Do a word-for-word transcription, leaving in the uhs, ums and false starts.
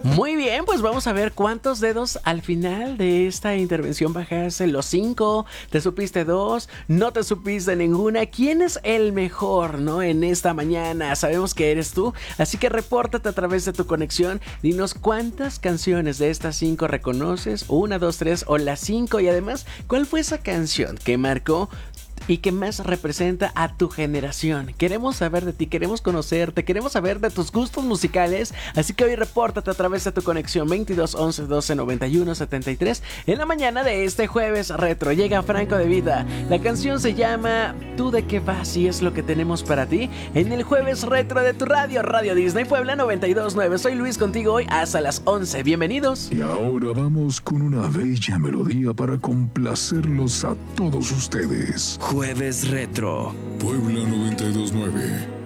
Muy bien, pues vamos a ver cuántos dedos al final de esta intervención bajaste. Los cinco, te supiste dos, no te supiste ninguna. ¿Quién es el mejor, no? En esta mañana sabemos que eres tú, así que repórtate a través de tu conexión. Dinos cuántas canciones de estas cinco reconoces, una, dos, tres o las cinco. Y además, ¿cuál fue esa canción que marcó y que más representa a tu generación? Queremos saber de ti, queremos conocerte, queremos saber de tus gustos musicales. Así que hoy repórtate a través de tu conexión veintidós once doce noventa y uno setenta y tres. En la mañana de este jueves retro llega Franco De Vita. La canción se llama ¿Tú de qué vas? Y es lo que tenemos para ti en el jueves retro de tu radio, Radio Disney Puebla noventa y dos nueve. Soy Luis, contigo hoy hasta las once. Bienvenidos. Y ahora vamos con una bella melodía para complacerlos a todos ustedes. Jueves Retro. Puebla noventa y dos nueve.